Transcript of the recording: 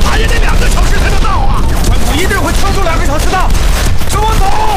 码也得2个小时才能到啊！ 官府一定会撑住2个小时的。跟我走。